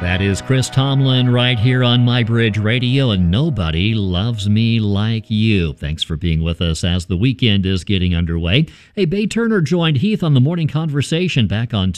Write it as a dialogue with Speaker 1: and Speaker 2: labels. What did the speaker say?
Speaker 1: That is Chris Tomlin right here on My Bridge Radio, and Nobody Loves Me Like You. Thanks for being with us as the weekend is getting underway. Hey, Bay Turner joined Heath on the Morning Conversation back on